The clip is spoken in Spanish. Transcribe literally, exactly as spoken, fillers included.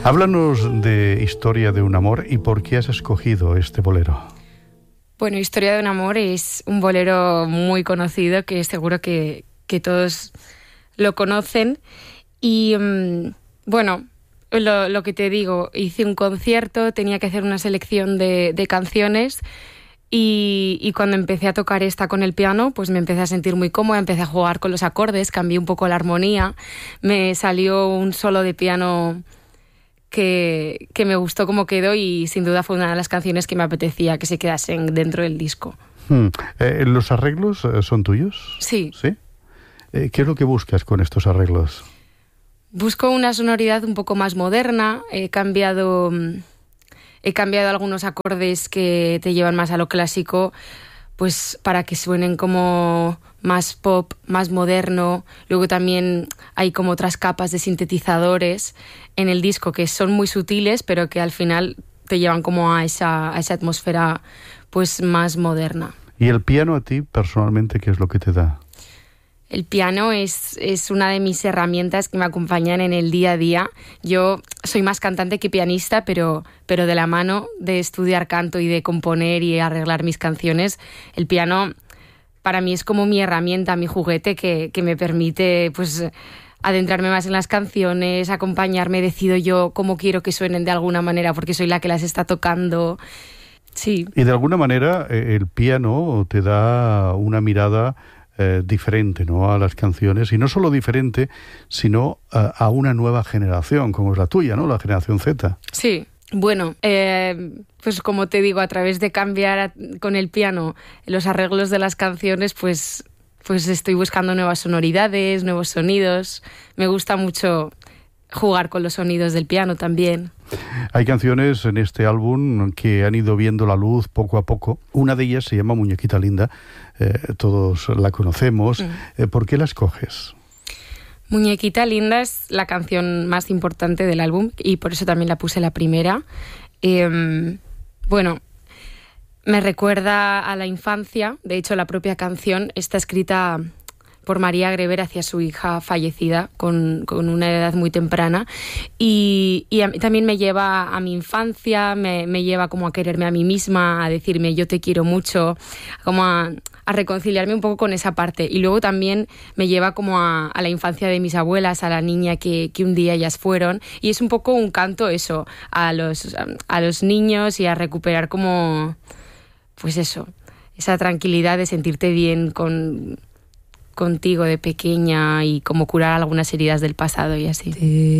Háblanos de Historia de un amor y por qué has escogido este bolero. Bueno, Historia de un amor es un bolero muy conocido que seguro que, que todos lo conocen. Y um, bueno, lo, lo que te digo, hice un concierto, tenía que hacer una selección de, de canciones y, y cuando empecé a tocar esta con el piano, pues me empecé a sentir muy cómoda, empecé a jugar con los acordes, cambié un poco la armonía, me salió un solo de piano Que, que me gustó cómo quedó y sin duda fue una de las canciones que me apetecía que se quedasen dentro del disco. Hmm. Eh, ¿Los arreglos son tuyos? Sí. ¿Sí? Eh, ¿Qué es lo que buscas con estos arreglos? Busco una sonoridad un poco más moderna, he cambiado, he cambiado algunos acordes que te llevan más a lo clásico, pues para que suenen como más pop, más moderno. Luego también hay como otras capas de sintetizadores en el disco que son muy sutiles, pero que al final te llevan como a esa, a esa atmósfera pues más moderna. ¿Y el piano a ti personalmente qué es lo que te da? El piano es, es una de mis herramientas que me acompañan en el día a día. Yo soy más cantante que pianista, pero, pero de la mano de estudiar canto y de componer y arreglar mis canciones, el piano para mí es como mi herramienta, mi juguete que, que me permite pues adentrarme más en las canciones, acompañarme, decido yo cómo quiero que suenen de alguna manera porque soy la que las está tocando. Sí. Y de alguna manera el piano te da una mirada Eh, diferente, ¿no?, a las canciones, y no solo diferente, sino a, a una nueva generación, como es la tuya, ¿no?, la generación Z. Sí, bueno, eh, pues como te digo, a través de cambiar a, con el piano los arreglos de las canciones, pues, pues estoy buscando nuevas sonoridades, nuevos sonidos. Me gusta mucho jugar con los sonidos del piano también. Hay canciones en este álbum que han ido viendo la luz poco a poco. Una de ellas se llama Muñequita Linda. Eh, todos la conocemos. Mm. Eh, ¿Por qué la escoges? Muñequita Linda es la canción más importante del álbum y por eso también la puse la primera. Eh, bueno, me recuerda a la infancia. De hecho, la propia canción está escrita por María Greber hacia su hija fallecida con, con una edad muy temprana y, y a mí también me lleva a mi infancia, me, me lleva como a quererme a mí misma, a decirme yo te quiero mucho, como a, a reconciliarme un poco con esa parte. Y luego también me lleva como a, a la infancia de mis abuelas, a la niña que, que un día ellas fueron, y es un poco un canto eso a los, a los niños y a recuperar como pues eso, esa tranquilidad de sentirte bien con contigo de pequeña y como curar algunas heridas del pasado y así.